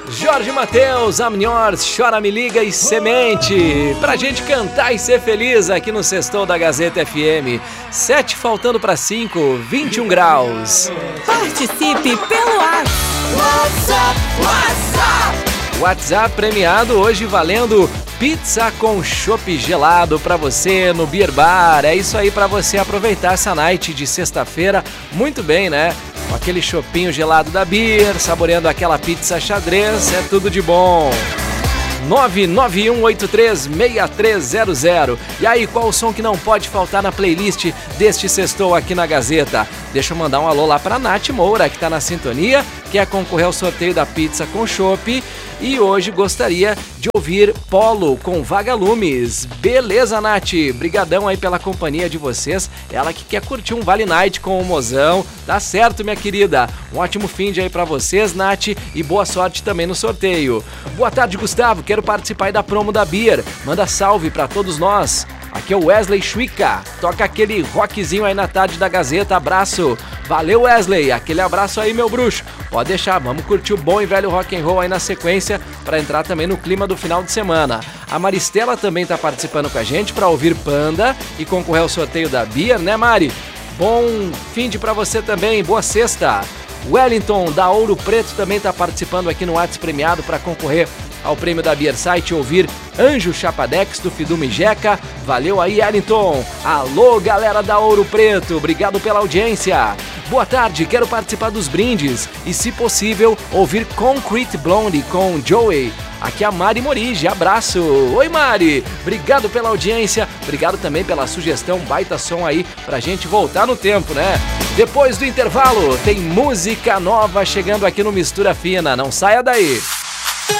Jorge Mateus, Amniors, Chora Me Liga e Semente, pra gente cantar e ser feliz aqui no Sextou da Gazeta FM. 7 faltando para 5, 21 graus. Participe pelo WhatsApp premiado hoje valendo pizza com chopp gelado pra você no Beer Bar. É isso aí pra você aproveitar essa night de sexta-feira muito bem, né? Com aquele choppinho gelado da Beer, saboreando aquela pizza xadrez, é tudo de bom. 991836300. E aí, qual o som que não pode faltar na playlist deste Sextou aqui na Gazeta? Deixa eu mandar um alô lá pra Nath Moura, que tá na sintonia, quer concorrer ao sorteio da pizza com chopp e hoje gostaria de ouvir Polo com Vagalumes. Beleza, Nath? Brigadão aí pela companhia de vocês. Ela que quer curtir um Vale Night com o mozão. Tá certo, minha querida. Um ótimo fim de aí pra vocês, Nath, e boa sorte também no sorteio. Boa tarde, Gustavo. Quero participar aí da promo da Beer. Manda salve pra todos nós. Aqui é o Wesley Schwicka, toca aquele rockzinho aí na tarde da Gazeta, abraço. Valeu, Wesley, aquele abraço aí, meu bruxo. Pode deixar, vamos curtir o bom e velho rock and roll aí na sequência para entrar também no clima do final de semana. A Maristela também tá participando com a gente para ouvir Panda e concorrer ao sorteio da Beer, né, Mari? Bom fim de pra você também, boa sexta. Wellington, da Ouro Preto, também tá participando aqui no WhatsApp premiado para concorrer ao prêmio da Beer Site, ouvir Anjo Chapadex do Fidume Jeca. Valeu aí, Wellington. Alô, galera da Ouro Preto, obrigado pela audiência. Boa tarde, quero participar dos brindes e, se possível, ouvir Concrete Blonde com Joey. Aqui é a Mari Morige, abraço. Oi, Mari, obrigado pela audiência, obrigado também pela sugestão, baita som aí pra gente voltar no tempo, né? Depois do intervalo, tem música nova chegando aqui no Mistura Fina, não saia daí.